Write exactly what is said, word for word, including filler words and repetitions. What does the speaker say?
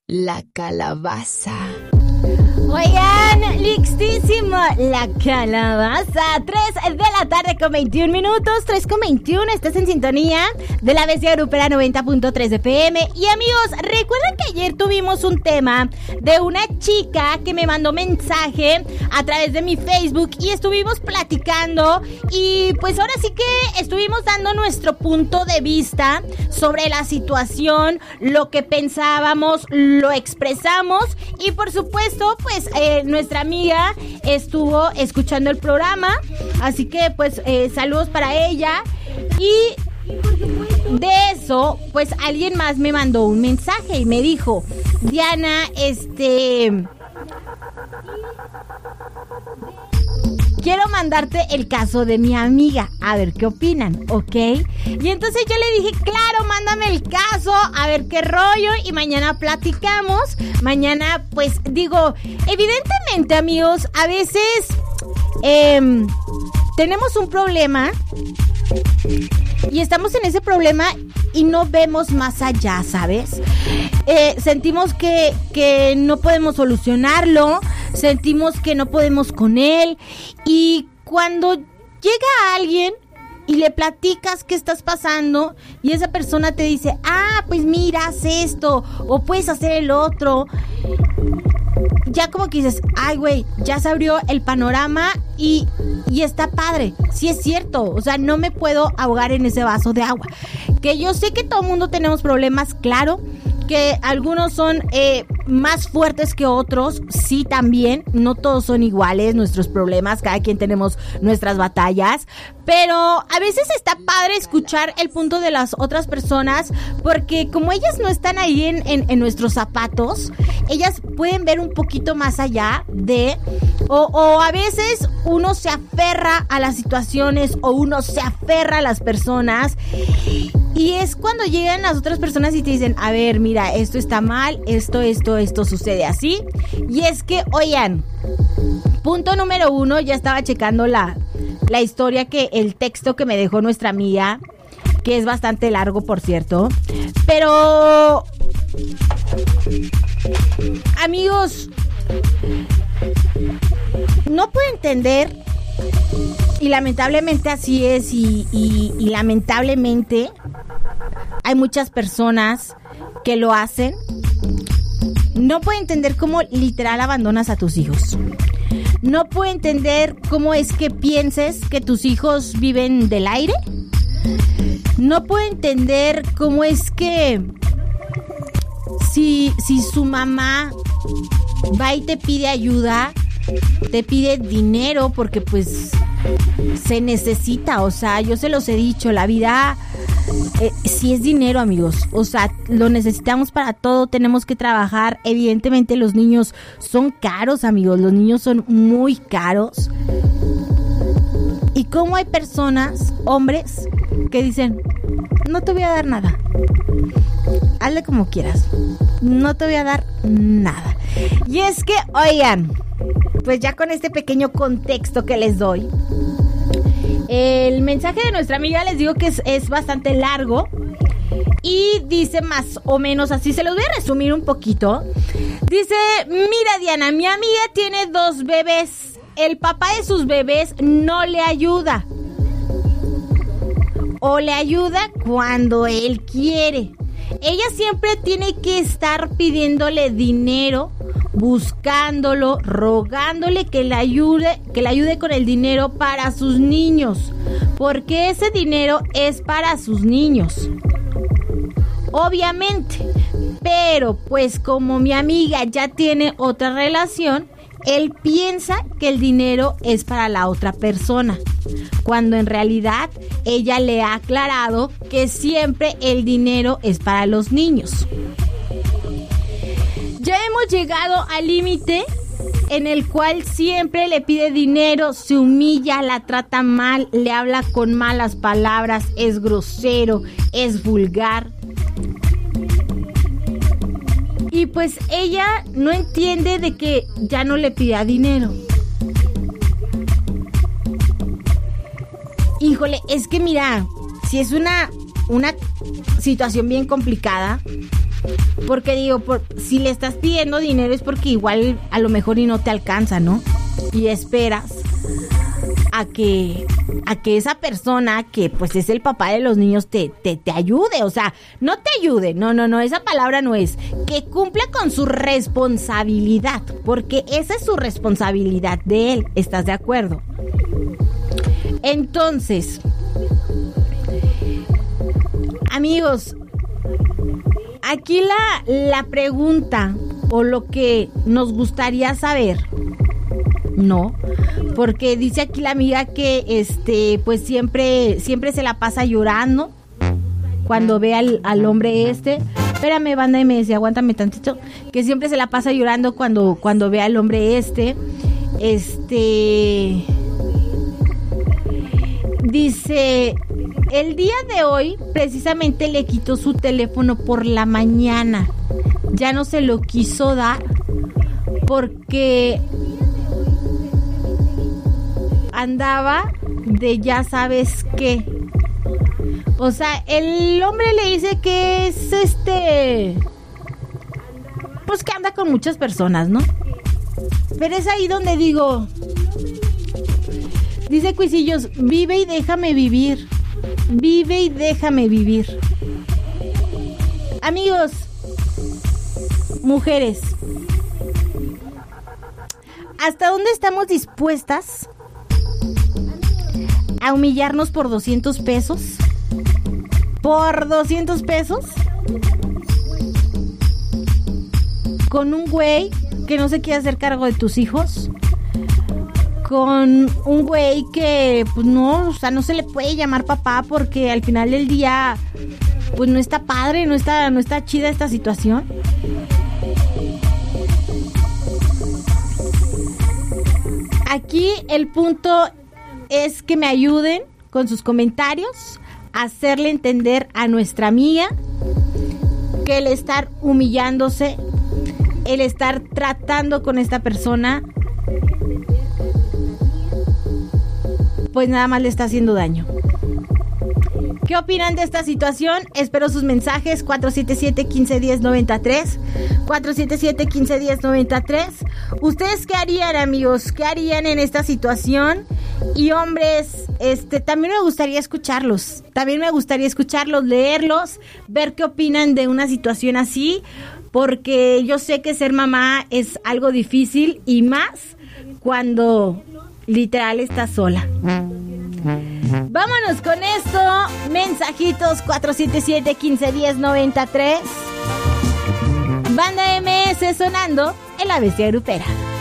La calabaza. Oigan, listísimo, la calabaza. tres de la tarde con veintiún minutos, tres con veintiuno, estás en sintonía de la bestia grupera noventa punto tres F M. Y amigos, recuerden que ayer tuvimos un tema de una chica que me mandó mensaje a través de mi Facebook y estuvimos platicando y pues ahora sí que estuvimos dando nuestro punto de vista sobre la situación, lo que pensábamos, lo expresamos y por supuesto pues Eh, nuestra amiga estuvo escuchando el programa, así que pues eh, saludos para ella. Y de eso pues alguien más me mandó un mensaje y me dijo: Diana, este quiero mandarte el caso de mi amiga, a ver qué opinan, ¿ok? Y entonces yo le dije, claro, mándame el caso, a ver qué rollo, y mañana platicamos. Mañana, pues, digo, evidentemente, amigos, a veces eh, tenemos un problema y estamos en ese problema y no vemos más allá, ¿sabes? Eh, sentimos que, que no podemos solucionarlo, sentimos que no podemos con él, y cuando llega alguien y le platicas qué estás pasando y esa persona te dice, ah, pues mira, haz esto o puedes hacer el otro, ya como que dices, ay, güey, ya se abrió el panorama y, y está padre. Sí es cierto, o sea, no me puedo ahogar en ese vaso de agua. Que yo sé que todo el mundo tenemos problemas, claro, que algunos son eh, más fuertes que otros, sí también, no todos son iguales nuestros problemas, cada quien tenemos nuestras batallas, pero a veces está padre escuchar el punto de las otras personas, porque como ellas no están ahí en, en, en nuestros zapatos, ellas pueden ver un poquito más allá de, o, o a veces uno se aferra a las situaciones o uno se aferra a las personas. Y es cuando llegan las otras personas y te dicen, a ver, mira, esto está mal, esto, esto, esto sucede así. Y es que, oigan, punto número uno, ya estaba checando la, la historia, que el texto que me dejó nuestra amiga, que es bastante largo, por cierto. Pero, amigos, no puedo entender, y lamentablemente así es, y, y, y lamentablemente hay muchas personas que lo hacen. No puedo entender cómo literal abandonas a tus hijos. No puedo entender cómo es que pienses que tus hijos viven del aire. No puedo entender cómo es que si, si su mamá va y te pide ayuda, te pide dinero, porque pues se necesita. O sea, yo se los he dicho, la vida eh, sí es dinero, amigos. O sea, lo necesitamos para todo, tenemos que trabajar. Evidentemente los niños son caros, amigos, los niños son muy caros. Y cómo hay personas, hombres, que dicen, no te voy a dar nada, hazle como quieras, no te voy a dar nada. Y es que, oigan, pues ya con este pequeño contexto que les doy, el mensaje de nuestra amiga, les digo que es, es bastante largo y dice más o menos así, se los voy a resumir un poquito. Dice, mira, Diana, mi amiga tiene dos bebés, el papá de sus bebés no le ayuda, o le ayuda cuando él quiere. Ella siempre tiene que estar pidiéndole dinero, buscándolo, rogándole que le ayude, que le ayude con el dinero para sus niños, porque ese dinero es para sus niños, obviamente. Pero pues como mi amiga ya tiene otra relación, él piensa que el dinero es para la otra persona, cuando en realidad ella le ha aclarado que siempre el dinero es para los niños. Ya hemos llegado al límite en el cual siempre le pide dinero, se humilla, la trata mal, le habla con malas palabras, es grosero, es vulgar. Y pues ella no entiende de que ya no le pida dinero. Híjole, es que mira, si es una, una situación bien complicada, Porque digo, por, si le estás pidiendo dinero es porque igual a lo mejor y no te alcanza, ¿no? Y esperas a que a que esa persona que pues es el papá de los niños te, te, te ayude, o sea, no te ayude, no, no, no, esa palabra no es, que cumpla con su responsabilidad, porque esa es su responsabilidad de él, ¿estás de acuerdo? Entonces, amigos, aquí la, la pregunta o lo que nos gustaría saber, no, porque dice aquí la amiga que este pues siempre siempre se la pasa llorando cuando ve al, al hombre este. Espérame, banda, y me decía, aguántame tantito, que siempre se la pasa llorando cuando cuando ve al hombre este. Este dice, el día de hoy precisamente le quitó su teléfono por la mañana. Ya no se lo quiso dar porque andaba de ya sabes qué. O sea, el hombre le dice que es este, pues que anda con muchas personas, ¿no? Pero es ahí donde digo, dice Cuisillos, vive y déjame vivir. Vive y déjame vivir. Amigos, mujeres, ¿hasta dónde estamos dispuestas a humillarnos por doscientos pesos? ¿Por doscientos pesos? ¿Con un güey que no se quiere hacer cargo de tus hijos? ¿Con un güey que, pues no, o sea, no se le puede llamar papá porque al final del día, pues no está padre, no está, no está chida esta situación? Aquí el punto es que me ayuden con sus comentarios a hacerle entender a nuestra amiga que el estar humillándose, el estar tratando con esta persona, pues nada más le está haciendo daño. ¿Qué opinan de esta situación? Espero sus mensajes. Cuatro siete siete, uno cinco uno cero, nueve tres cuatro siete siete, uno cinco uno cero, nueve tres. ¿Ustedes qué harían, amigos? ¿Qué harían en esta situación? Y hombres, este, también me gustaría escucharlos. También me gustaría escucharlos, leerlos, ver qué opinan de una situación así, porque yo sé que ser mamá es algo difícil y más cuando literal estás sola. Vámonos con esto. Mensajitos cuatro siete siete, uno cinco uno cero, nueve tres. Banda M S sonando en la bestia grupera.